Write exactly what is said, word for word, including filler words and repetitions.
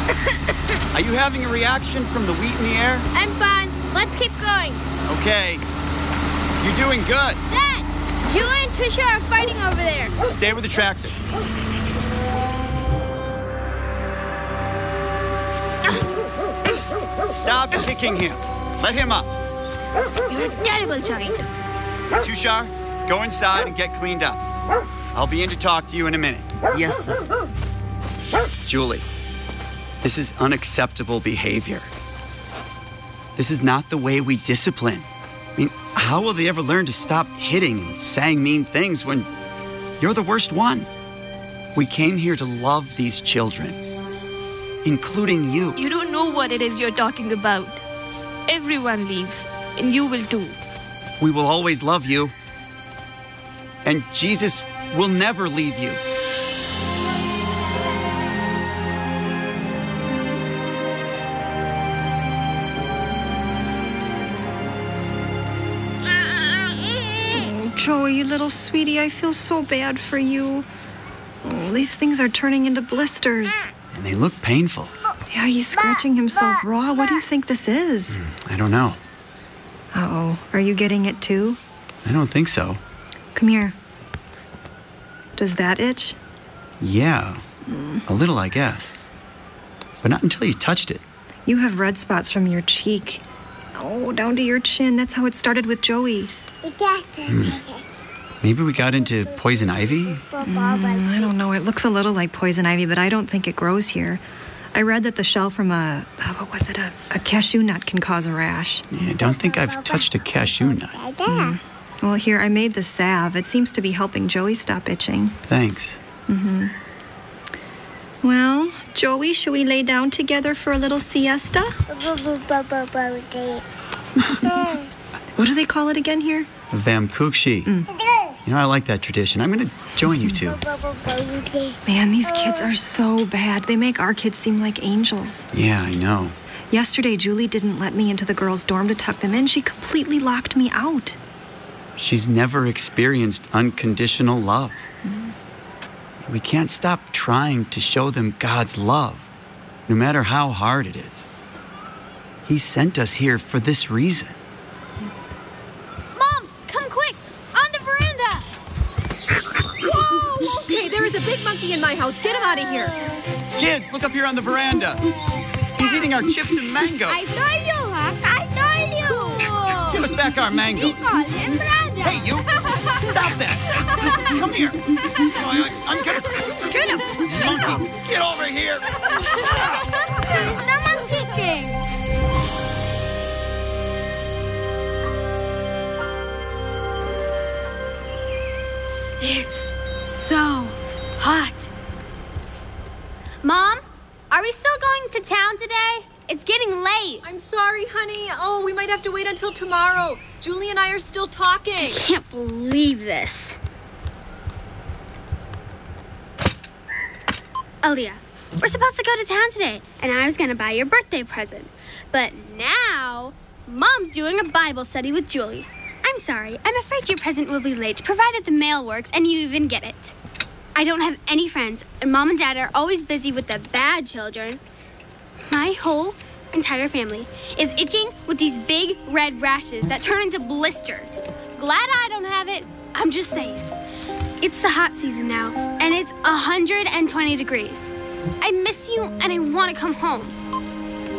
Are you having a reaction from the wheat in the air? I'm fine. Let's keep going. Okay. You're doing good. Dad! Julie and Tisha are fighting over there. Stay with the tractor. Stop kicking him. Let him up. You're a terrible child. Tushar, go inside and get cleaned up. I'll be in to talk to you in a minute. Yes, sir. Julie, this is unacceptable behavior. This is not the way we discipline. I mean, how will they ever learn to stop hitting and saying mean things when you're the worst one? We came here to love these children, including you. You don't know what it is you're talking about. Everyone leaves, and you will too. We will always love you. And Jesus will never leave you. Oh, Joey, little sweetie, I feel so bad for you. Oh, these things are turning into blisters. And they look painful. Yeah, he's scratching himself raw. What do you think this is? I don't know. Uh-oh. Are you getting it too? I don't think so. Come here. Does that itch? Yeah, mm. a little, I guess. But not until you touched it. You have red spots from your cheek. Oh, down to your chin. That's how it started with Joey. Mm. Maybe we got into poison ivy? Mm, I don't know. It looks a little like poison ivy, but I don't think it grows here. I read that the shell from a, uh, what was it, a, a cashew nut can cause a rash. Yeah, I don't think I've touched a cashew nut. Mm. Well, here, I made the salve. It seems to be helping Joey stop itching. Thanks. Mm-hmm. Well, Joey, should we lay down together for a little siesta? What do they call it again here? Vamkukshi. Mm. You know, I like that tradition. I'm going to join you two. Man, these kids are so bad. They make our kids seem like angels. Yeah, I know. Yesterday, Julie didn't let me into the girls' dorm to tuck them in. She completely locked me out. She's never experienced unconditional love. Mm. We can't stop trying to show them God's love, no matter how hard it is. He sent us here for this reason. Mom, come quick! On the veranda! Whoa! Okay, there is a big monkey in my house. Get him out of here. Kids, look up here on the veranda. He's eating our chips and mango. I told you, Huck. I told you. Cool. Give us back our mangoes. We call him brother. Hey, you! Stop that! Come here! I, I'm gonna... Get him! Monkey, get over here! Who's the monkey king? It's so hot. Mom, are we still going to town today? It's getting late. I'm sorry, honey. Oh, we might have to wait until tomorrow. Julie and I are still talking. I can't believe this. Aaliyah, we're supposed to go to town today, and I was going to buy your birthday present. But now, Mom's doing a Bible study with Julie. I'm sorry. I'm afraid your present will be late, provided the mail works and you even get it. I don't have any friends, and Mom and Dad are always busy with the bad children. My whole entire family is itching with these big red rashes that turn into blisters. Glad I don't have it. I'm just saying. It's the hot season now, and it's one hundred twenty degrees. I miss you, and I want to come home.